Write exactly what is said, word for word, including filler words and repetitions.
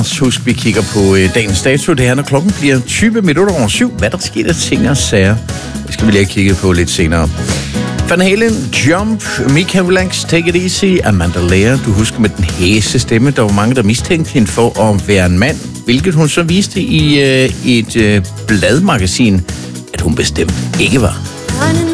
Anders. Husk, vi kigger på øh, dagens dato. Det her, når klokken bliver tyve minutter over syv. Hvad der sker der ting og sager, det skal vi lige kigge på lidt senere. Van Halen, Jump, Michael Blanks, Take It Easy, Amanda Lear. Du husker med den hæse stemme, der var mange, der mistænkte hende for at være en mand, hvilket hun så viste i øh, et øh, bladmagasin, at hun bestemt ikke var.